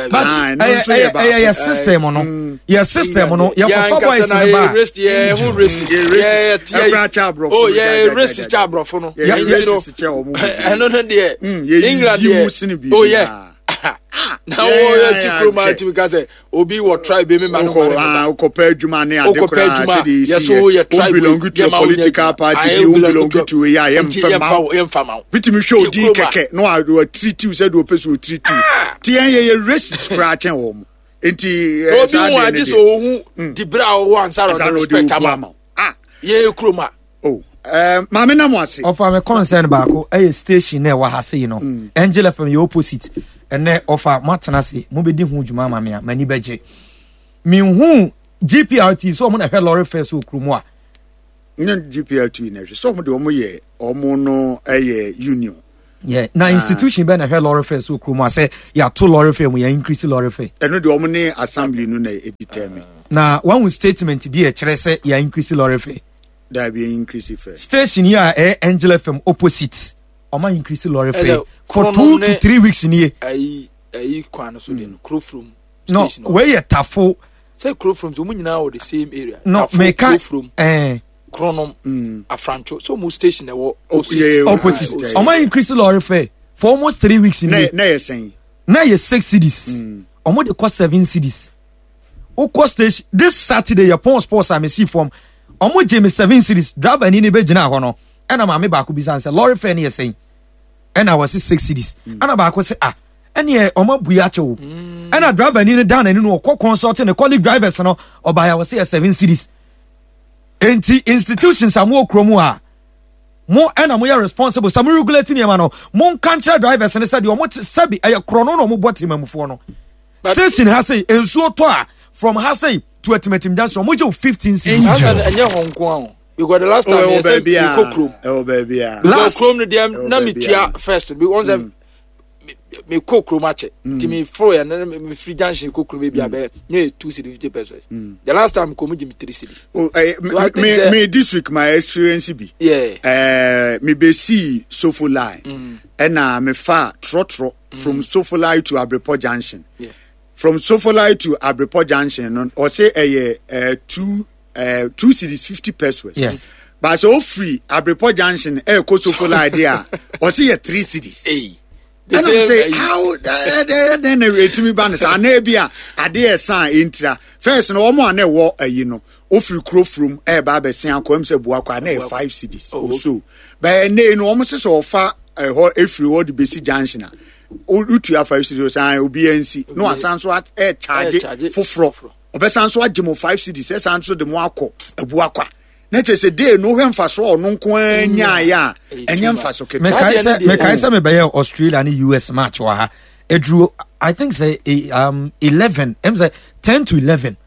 But your system no. Your system no. Your for boys in the bar. Yeah, who racist? Yeah, yeah. Oh yeah, racist chabrofo no. Yeah, you know. I know that there. England there. Oh yeah. Now oh yeah, Chikroma because Obi will try be me man. Oh, compare Juma ne adekra. Yes, oh yeah, try belong to a political party. You belong to a yeah, em fama. Bitimi show di keke. No, I do a treat you said we person treat you. Ti en ye racist scratch home. Enti Obi wa just oh di bra one side of the respect am. Ah, ye Kroma. Oh. Um, Mama na mo ase. Of am concern back eh station na wa ha say you know. Angela from your opposite. Ene offer matenase mo be di hu djuma ma me a mani beje me hu G P R T so mo na hwe lorry first okrumu a nyen G P R T na hwe so mo de omo ye omo no eye union yeah na institution be na hwe lorry first okrumu a say ya to lorry fair mo ya increase lorry fair eno de omo ne assembly no na determine na one statement bi e kire say ya increase lorry fair da bi increase fair station here eh Angel F M opposite Oma increase lorry fare for two to three weeks in here. Ayi ayi kwan so den crow from no where you tafo say crow from so munyina o the same area. No me can eh Kronom Afrancho so mo station e wo opposite. Oma increase lorry fare for almost three weeks in here. Na na saying. Na ye six cities. Omo dey cost seven cities. O cost station this Saturday your pon sports am see from omo je me seven cities driver ni ne be gina ho no. And I'm a back be answer lorry fare near saying and I was six cities and about say ah and yeah omo buyacho and I drive any down and no consulting the colleague drivers no or by I was say seven cities enti institutions are more kromo more and I'm responsible some regulating your man more country drivers and said you want sabi a chrono no mo boti mamfo no station has say ensuo to a from Hasay to Etimetim Junction mo fifteen cities and your Hong Kong. You got the last time oh, baby, you cook room. Oh baby, last room the damn na me tia first. Be once me cook room match. Ti me four and then me free junction cook room baby abe. Ne two city fifty pesos. The last time come give me three cities. Oh, me me this week my experience be. Yeah. Eh, me be see Sofolai. And na me fa trotro from Sofolai to Abrepo Junction. Yeah. From Sofolai to Abrepo Junction, or say eh two. Uh, two cities fifty pesos. Yes. But so free Abrepo Junction eh koso for idea or see a three cities. Hey. They say how then to me banners and nebia a dear sign intra. First no one ne war a you know. Ofri crow from eh babe sian kwem se buakwa na five cities or so. But ne no almost so far a whole every word basic junction. Utu five cities and obi N C. No asanso at eh charge for fro. Obesan so agemo five cities esan so de mo akọ abu akwa na chese dey no hwemfa so no nko anya ya enye mfa so kete me kai say me kai say me be Australia and U S match wa ha edru I think say um eleven em say ten to eleven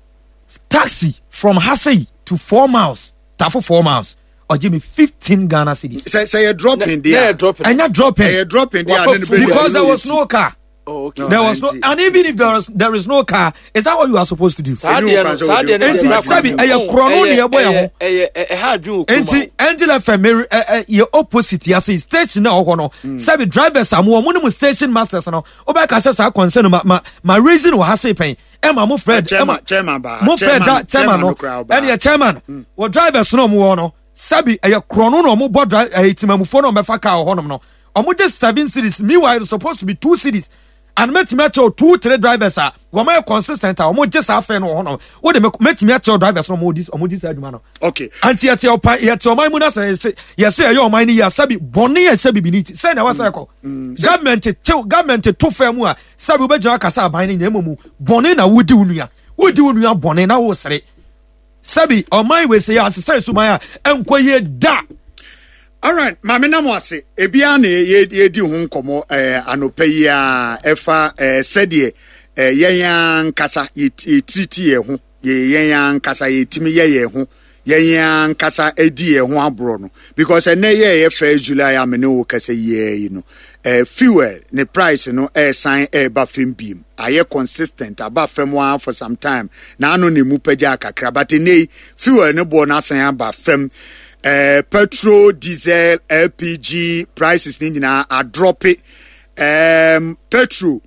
taxi from Hasay to four miles tafo four miles or give me fifteen Ghana cedis say say you drop in there yeah dropping and you dropping you dropping there because there was no car. Oh, okay. No, there was no, and even if there was there is no car, is that what you are supposed to do? Sadia, Sadia, Sabi, a chrono near boy. A hard do. Enti Angela Family, your opposite, you see, station now, hono. Sabi drivers are more minimum station masters now. Obaka says I concern my my reason was Hasay pain. Emma, mo Fred, Emma, chairman, ba, mo Fred, chairman, no, and your chairman, what drivers no more no. Sabi, a chrono no more board drive, a timamufono, mefaka or honor no. Or just seven cities. Meanwhile, it's supposed to be two cities. And met me two three drivers are one consistent or more just half and one. What they make me drivers from this or this side man. Okay. And yet your yet your mind say yes, say your mind ya sabi boni and sabi beneath. Say na was call. Government government to fair mua sabi be jwa kasa ban ni emu boni na wodi unua. Wodi unua boni na wo sere. Sabi o mind we say ya say sumaya enkoye da. All right, mama na mo ase ebia na ye ye di ho nkomo eh anopa yi a efa eh sede eh yeyan kasa ye treat ye ho ye yeyan kasa ye timi ye ye ho yɛn ankasa edi yɛn ho aboro no because ɛnɛ yɛ yɛ first July amene wo kasa yɛ yi no eh fuel ne price no eh sign eh ba fem bim ayɛ consistent aba fem one for some time na ano ne mu pagya kakra but nei fuel ne bo na san aba fem eh petrol diesel L P G prices ni nyina a drop it um petrol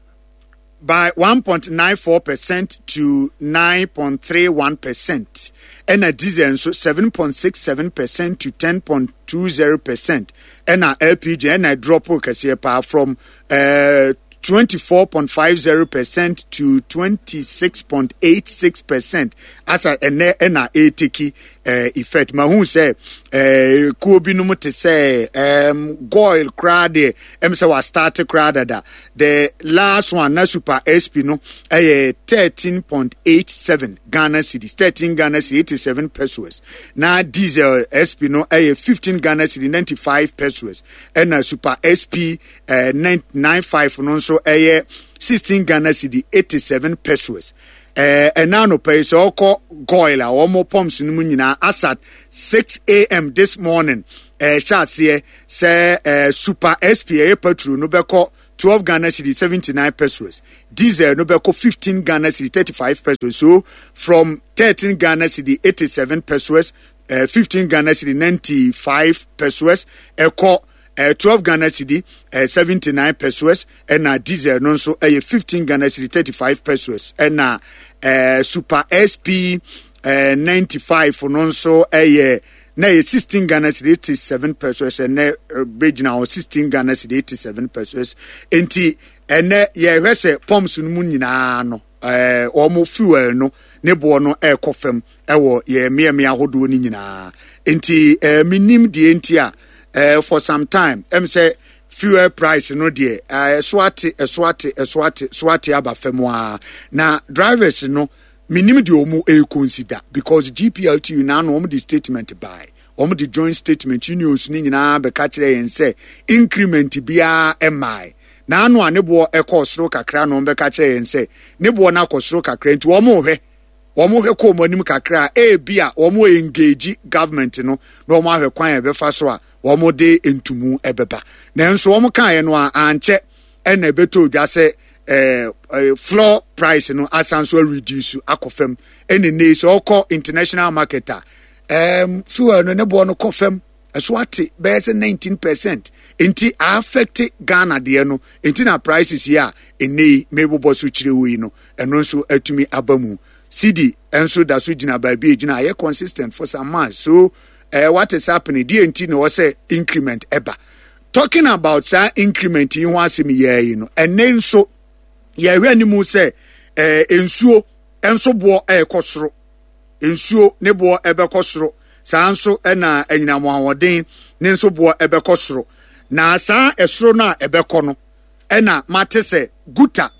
by one point nine four percent to nine point three one percent and a diesel so seven point six seven percent to ten point two zero percent and a L P G and a drop from uh twenty-four point five zero percent to twenty-six point eight six percent as a ena ena etiki uh, effect mahu say uh, ko binom te say um goil crowd em say was start crowd da the last one na super S P no eh thirteen point eight seven Ghana cedis thirteen Ghana cedis eighty-seven pesos na diesel S P no eh fifteen Ghana cedis ninety-five pesos and na super S P uh, ninety-five no so eh sixteen Ghana cedis eighty-seven pesos. Eh, and now no pay so call goila or more pumps in Munina as at six a.m. this morning. Eh, shots here say eh, super S P A petrol no beko twelve Ghana cedis seventy-nine pesos. Diesel no beko fifteen Ghana cedis thirty-five pesos. So from thirteen Ghana cedis eighty-seven pesos, eh, fifteen Ghana cedis ninety-five pesos. Eco Uh, twelve Ghana cedis uh, seventy-nine pesos and na diesel no so uh, fifteen Ghana cedis thirty-five pesos and na uh, super S P uh, ninety-five no so uh, na sixteen Ghana cedis eighty-seven pesos and na uh, regional sixteen Ghana cedis eighty-seven pesos enti and na ye hwese pumps no mu nyina no eh uh, omo fuel no ne bo no e kofem e wo ye miame ahodo ni nyina enti uh, minim die enti a Uh, for some time, em say fuel price no dear. Uh, swati, uh, swati, uh, swati, swati aba femwa. Na drivers no minimum di omu e consider because G P L T U na no omu di statement by omu di joint statement unions ni nyina be catch there and say increment biya mi. Na anu a nebo e kosro kakra no be catch there and say nebo na kosro kakra nti omu he. Omo he ko monim kakra e bia omo engage government no na omo ahwe kwan e befa so a omo de entumu ebeba na nso omo kan ye no a anche e na beto dwa se eh floor price no asanso reduce akofem ene ne so okọ international marketer em fuel no ne bo no kofem eso ate be se nineteen percent enti affect Ghana de no enti na prices here ene mebo so chire wi no eno nso atumi abamu C D and so that's Jina by B Jina are consistent for some months. So uh, what is happening? D N T no say increment eba. Talking about say increment in one semi year, you know, and then so yeah, when you say uh ensuo enso bo e kosro ensuo ne bo ebe kosro sa nso e na enyina mo ahoden ne nso bo ebe kosro na sa esro na ebe kono e na mate se guta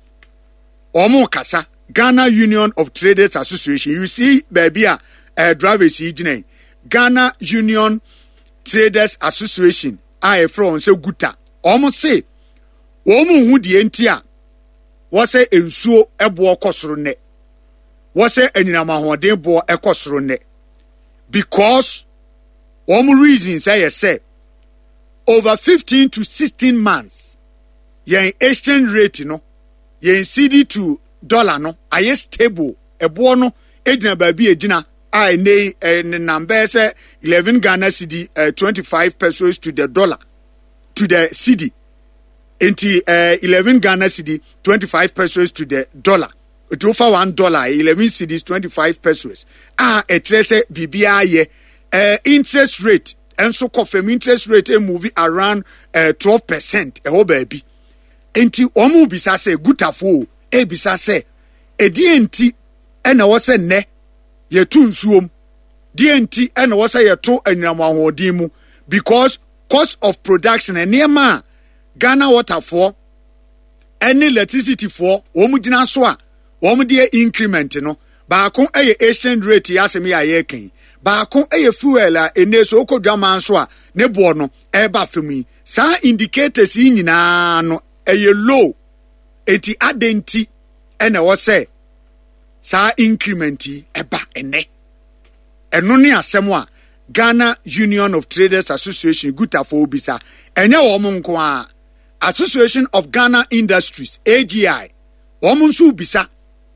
omo kasa Ghana Union of Traders Association. You see, baby, a uh, drivers yi Ghana Union Traders Association. I from say guta. Almost say, omu hu di entia. Wase ensuo ebo kosoro ne. Wase enyina mahoden bo ekosoro ne. Because omu reasons say say over fifteen to sixteen months. Yen exchange rate no. Yen C D to dollar no aye stable ebo no ejina baabi ejina a ne number say eleven Ghana cedi uh, twenty-five pesos to the dollar to the cedi enti uh, eleven Ghana cedi twenty-five pesos to the dollar it over one dollar eleven cedis twenty-five pesos ah etrese bibia ye uh, interest rate enso confirm interest rate e move around uh, twelve percent e ho baabi enti omu bisa say gutafo e bisa se e D N T ena wo se ne ye tu nsuom D N T ena wo se ye to anyam ahodin mu because cost of production enema Ghana water for any electricity for wo mu gina so a wo mu de increment no ba kon eye exchange rate ya se me ya ye kan ba kon eye fuel a ene so kodwaman so a ne bo no e ba fami sa indicators yi nyina no eye low eti adenti ene wo se sa increment eba ene ɛno ne asɛm a Ghana Union of Traders Association gutafo bisa ɛnyɛ wɔn nko a Association of Ghana Industries A G I wɔn nso bisa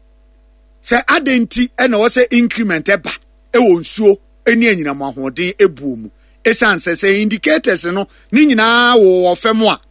sɛ adenti ɛna wɔsɛ increment ɛba ɛwɔ nsuo ɛne anyinam ahoɔden ebuo mu esan sɛ sɛ indicators no ne nyinaa wɔ fam a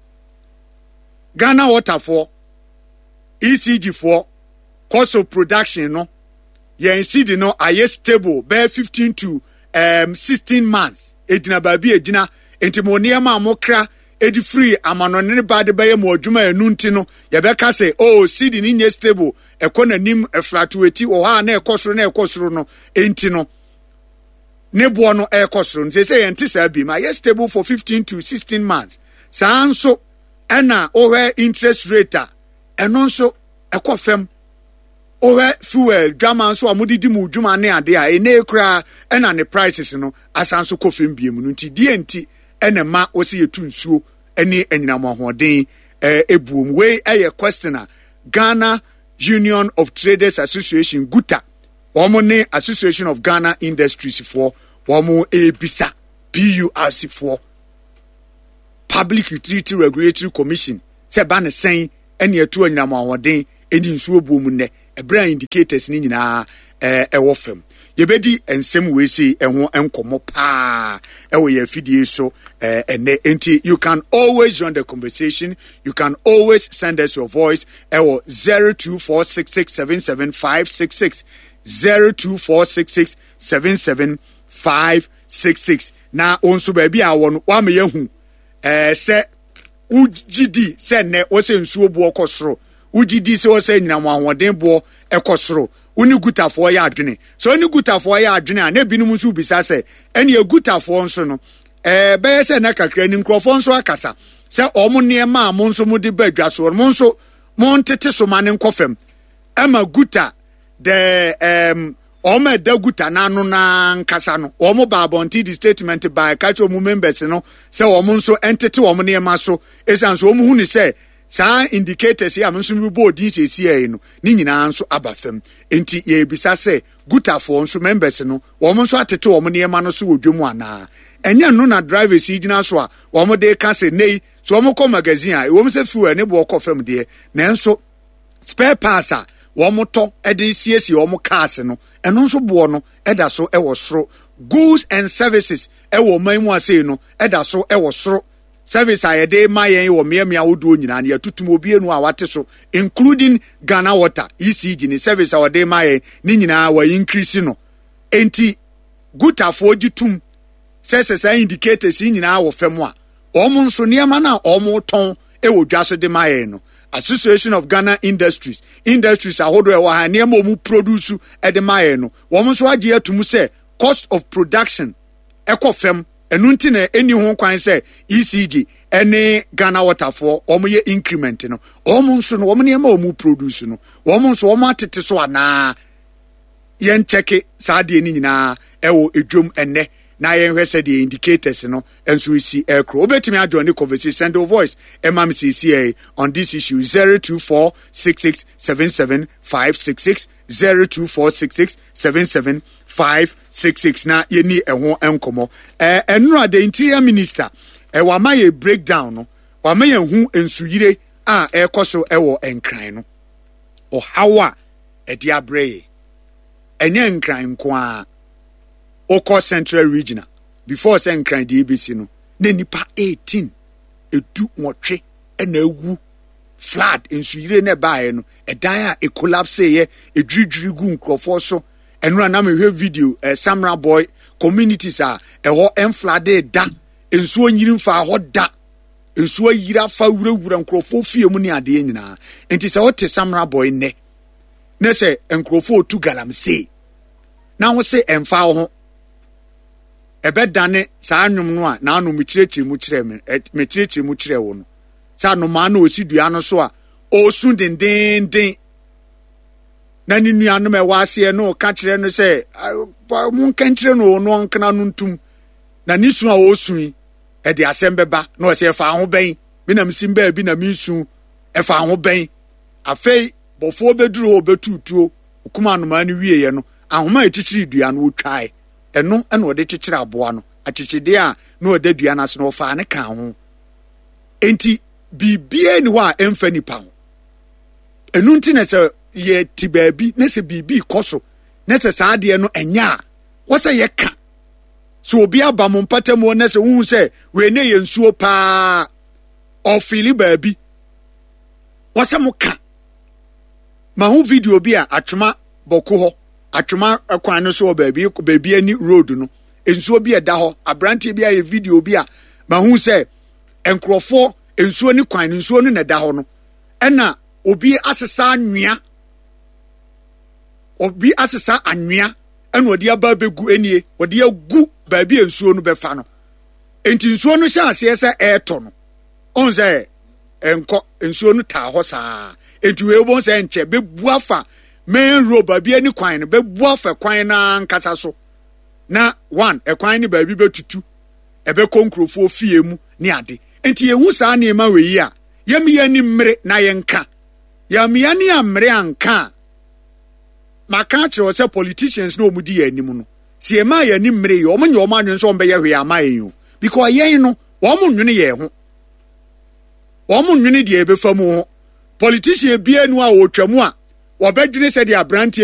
Ghana waterfall E C G for cost of production no yɛn seed no ayɛ stable bɛɛ fifteen to um, sixteen months edina baabi edina enti mo nneɛma a mo kra edi free amanɔne ne ba de bɛyɛ mo adwuma enu nti no yɛbɛka sɛ oh seed ni nyɛ stable ɛkɔ n'anim ɛflatueti wɔ ha na ɛkɔ soro na ɛkɔ soro no enti no ne boɔ no ɛkɔ soro no sɛ yɛn ti saa bi ma yɛ stable for fifteen to sixteen months saa nso ɛna ɔhɛ interest rate a ɛno nso ɛkɔ fam ɔhɛ fuel dwama nso a modidi mu dwuma ne ade a ɛne kura ɛna ne prices no asan so kɔ fam biem no nti die nti ɛna ma wɔsi yɛtu nsuo ɛne anyinam ahoɔden ɛɛ ebuom wei ɛyɛ question a Ghana Union of Traders Association guta wɔn ne Association of Ghana Industries for wɔn ebisa P U R C for Public Utility Regulatory Commission sɛ ba ne sɛn ɛne ɛtu anyinam ahoɔden ɛne nsuo buom nnɛ ɛbrɛ indicators ne nyinaa ɛɛ ɛwɔ fam yɛbɛdi nsɛm wei sei ɛho nkɔmmɔ paa ɛwɔ yɛ afidie so ɛɛ ɛnɛ enti you can always join the conversation you can always send us your voice ɛwɔ zero two four six six seven seven five six six zero two four six six seven seven five six six na onso baabi a wɔ no wama yɛhu ɛɛ sɛ ugidi sɛ nnɛ wɔsɛ nsuo buɔ kɔ soro ugidi sɛ wɔsɛ nyinam ahoɔden buɔ ɛkɔ soro uni gutafoɔ yɛ adwene so uni gutafoɔ yɛ adwene a na binom nso bisa sɛ ɛne gutafoɔ nso no ɛɛ bɛyɛ sɛ na kakra ni nkurɔfoɔ nso akasa sɛ ɔmo nneɛma a mo nso mo de ba adwa so mo nso mo ntete so ma ne nkɔ fam ɛma guta the um ɔmo ɛda guta n'ano na nkasa no ɔmo ba abɔnten di statement by kakyɛ ɔmo members no sɛ ɔmo nso ɛntete ɔmo nneɛma so esan so ɔmo hu ni sɛ saa indicators ya nso bi board yi sesi ya no ni nyinaa nso aba fam enti ye bisa sɛ gutafoɔ nso members no wɔn nso atete wɔn nneɛma no so wodwom ana ɛnyɛ no na drivers yi gyina so a wɔn de ka sɛ nei so wɔn kɔ magazine a wɔn sɛ fuel ne bo kɔ fam deɛ nanso spare parts a wɔn tɔ ɛde siesie wɔn cars no ɛno nso boɔ no ɛda so ɛwɔ soro goods and services ɛwɔ man mu ase no ɛda so ɛwɔ soro service a yɛde ma yɛn wɔ mmeamia wodoɔ nyinaa ne yɛtutum obienu a wate so including Ghana Water E C G ne service a wɔde ma yɛn ne nyinaa wɔ increase no enti gutafoɔ gitum sɛ sɛ saa indicators yi nyinaa wɔ fam a ɔmo nso nneɛma na ɔmo tɔn ɛwɔ dwa so de ma yɛn no Association of Ghana Industries industries ahodoɔ ɛwɔ ha nneɛma ɔmo produce ɛde ma yɛn no wɔn nso agye atum sɛ cost of production ɛkɔ fam ɛnu nti na ɛni ho kwan sɛ E C G ɛne Ghana Waterfall ɔmo yɛ increment no ɔmo nso no ɔmo nneɛma ɔmo produce no ɔmo nso ɔmo atete so anaa yɛn check saa deɛ ni nyinaa ɛwɔ edwom ɛnɛ na yɛn hwɛ sɛ deɛ indicators no ɛnso esi ɛkoro obetumi adjoin the conversation send your voice ɛma mi sisi ɛyɛ on this issue zero two four six six seven seven five six six zero two four six six seven seven five six six na yɛni ɛho ɛnkɔmɔ ɛɛ ɛnura the interior minister ɛwɔ ama yɛ breakdown no wama yɛn hu nsuyire a ɛkɔ so ɛwɔ nkran no ɔhaw a ɛde abrɛ yɛ ɛnyɛ nkran nko a ɔkɔ central regional before sɛ nkran de ebesi no na nipa eighteen edu nwɔtwe ɛna ewu flood nsuyire na ɛbaeɛ no ɛdan a ecollapse yɛ edwiridwiri gu nkurɔfoɔ so ɛnura na mehwɛ video ɛ Samra Boy communities a ɛhɔ ɛnflade da nsuo nyiri mfa hɔ da nsuo yira fa wurawura nkurɔfoɔ fie mu ne adeɛ nyinaa enti sɛ wote Samra Boy nnɛ na sɛ nkurɔfoɔ tu galamsey na wo se ɛmfa wo ho ɛbɛdane saa nwom no a na ano mekyerɛkyerɛ mu kyerɛ me mekyerɛkyerɛ mu kyerɛ wo no saa no ma na osi dua no so a osu dendenden na ni nua no mɛwa ase no ka kyerɛ no sɛ mo nka kyerɛ no no nkana no ntum na ni su a osu yi ɛde asɛm bɛba na ɔsɛ ɛfa ho bɛn me na msim baa bi na me nsu ɛfa ho bɛn afei bɔfoɔ bɛduru hɔ bɛtutuo kuma anoma no wie yɛ no ahoma etichiri dua no twae eno ena ode chichiri aboa no achichide a na ode dua na so no fa ne kan ho enti bibie ni wa emfa nipa ho enu nti na se ye ti baabi na se bibi koso na se saade no enya wo se ye ka so obi aba mo mpatamu na se hu se we ne ye nsuo pa ofili baabi wo se mo ka ma hu video bi a atwema boko ho atwema akwan no so baabi baabi ani road no ensuo bi eda ho abrantie bi a ye video bi a ma hu se enkrofo ensuo ni kwan ensuo no na da ho no ena obi asesa anwea obi asesa anwea ena odi aba begu enie odi agu baabi ensuo no befa no enti nsuo no hye ase ese eto no on se enko ensuo no ta ho saa enti we bon se enche bebu afa main road baabi ani kwan no bebu afa kwan na nkasa so na one ekwan ni baabi betutu ebe konkrofo fie mu ni ade enti yehu saa ne ma we yi a yemi yani mmere na yenka yami yani amre anka maka kire se politicians no omudi yanim no si e ma yani mmere yi omo nye omo anwen so ombe ye hwe ama yen because yen no omo nwene ye ho omo nwene de ebe famu ho politician bia nu a otwamu a obedwene se de abrantie